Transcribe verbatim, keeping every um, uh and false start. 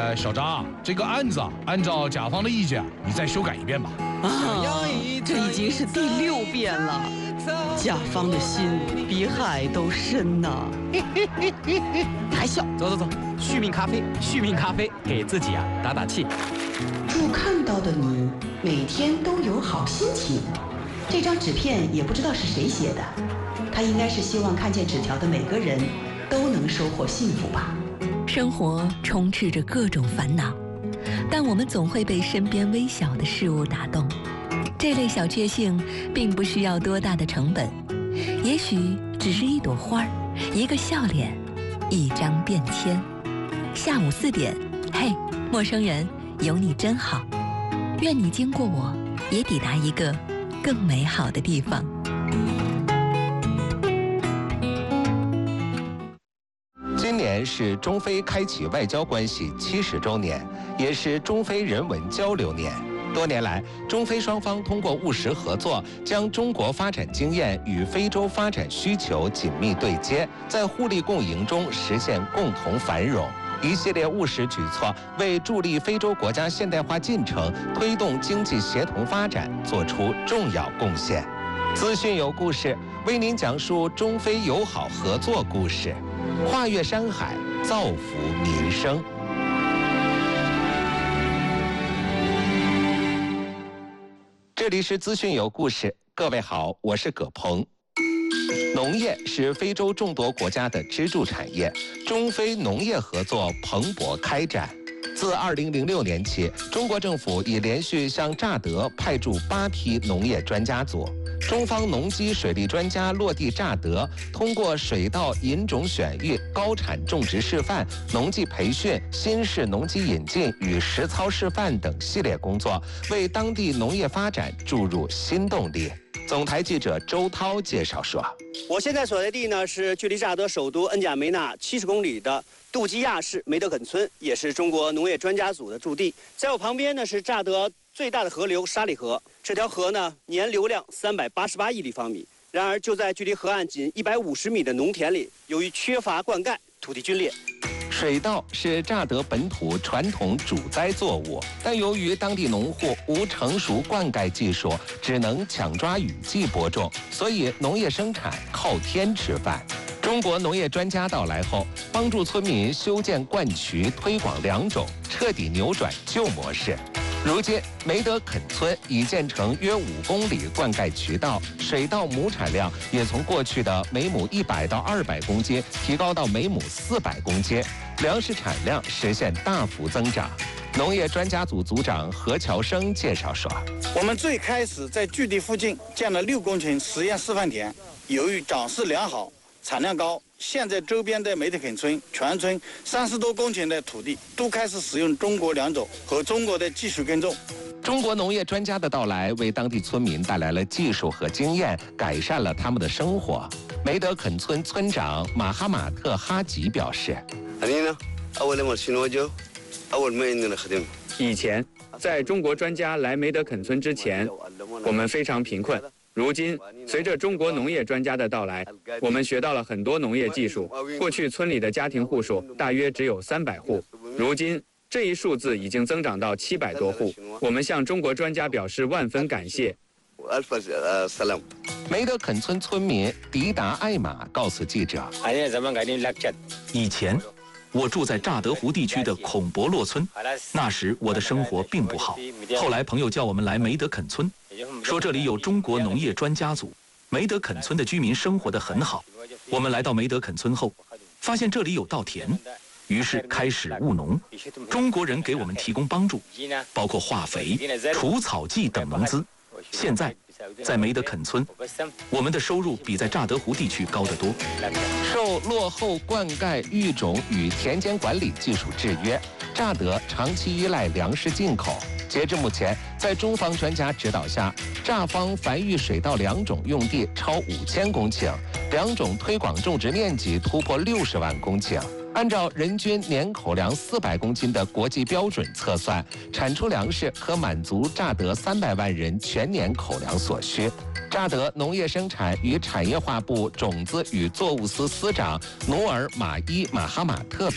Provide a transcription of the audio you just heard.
呃，小张，这个案子啊，按照甲方的意见，你再修改一遍吧。 啊，这已经是第六遍了，甲方的心比海都深呐。还笑， 走走走，续命咖啡，续命咖啡，给自己啊打打气。 祝看到的你每天都有好心情。这张纸片也不知道是谁写的，他应该是希望看见纸条的每个人都能收获幸福吧。 生活充斥着各种烦恼，但我们总会被身边微小的事物打动。这类小确幸并不需要多大的成本，也许只是一朵花儿，一个笑脸，一张便签。下午四点，嘿，陌生人，有你真好。愿你经过我，也抵达一个更美好的地方。 今年是中非开启外交关系七十周年，也是中非人文交流年。多年来，中非双方通过务实合作，将中国发展经验与非洲发展需求紧密对接，在互利共赢中实现共同繁荣。一系列务实举措为助力非洲国家现代化进程、推动经济协同发展做出重要贡献。资讯有故事，为您讲述中非友好合作故事，跨越山海，造福民生。这里是资讯有故事，各位好，我是葛鹏。农业是非洲众多国家的支柱产业，中非农业合作蓬勃开展。自二零零六年起，中国政府已连续向乍得派驻八批农业专家组。中方农机水利专家落地乍得，通过水稻引种选育、高产种植示范、农技培训、新式农机引进与实操示范等系列工作，为当地农业发展注入新动力。总台记者周涛介绍说， 我现在所在地呢是距离乍得首都恩贾梅纳七十公里的杜基亚市梅德肯村，也是中国农业专家组的驻地。在我旁边呢是乍得最大的河流沙里河，这条河呢年流量三百八十八亿立方米。然而就在距离河岸仅一百五十米的农田里，由于缺乏灌溉，土地龟裂。 水稻是乍得本土传统主栽作物，但由于当地农户无成熟灌溉技术，只能抢抓雨季播种，所以农业生产靠天吃饭。中国农业专家到来后，帮助村民修建灌渠，推广良种，彻底扭转旧模式。如今，梅德肯村已建成约五公里灌溉渠道，水稻亩产量也从过去的每亩一百到二百公斤提高到每亩四百公斤，粮食产量实现大幅增长。农业专家组组长何乔生介绍说：“ 我们最开始在据地附近建了六公顷实验示范田，由于长势良好，产量高。现在周边的梅德肯村全村三十多公顷的土地都开始使用中国良种和中国的技术耕种。 中国农业专家的到来，为当地村民带来了技术和经验，改善了他们的生活。梅德肯村村长马哈马特哈吉表示：“ 以前，在中国专家来梅德肯村之前，我们非常贫困。如今，随着中国农业专家的到来，我们学到了很多农业技术。过去村里的家庭户数大约只有三百户，如今这一数字已经增长到七百多户。我们向中国专家表示万分感谢。” 梅德肯村村民迪达艾玛告诉记者：“ 以前，我住在乍得湖地区的孔博洛村，那时我的生活并不好。后来朋友叫我们来梅德肯村，说这里有中国农业专家组，梅德肯村的居民生活得很好。我们来到梅德肯村后，发现这里有稻田，于是开始务农。中国人给我们提供帮助，包括化肥、除草剂等农资。现在，在梅德肯村，我们的收入比在乍得湖地区高得多。” 受落后灌溉、育种与田间管理技术制约，乍得长期依赖粮食进口。截至目前，在中方专家指导下，乍方繁育水稻良种用地超五千公顷，良种推广种植面积突破六十万公顷。按照人均年口粮四百公斤的国际标准测算，产出粮食可满足乍得三百万人全年口粮所需。乍得农业生产与产业化部种子与作物司司长努尔马伊马哈马特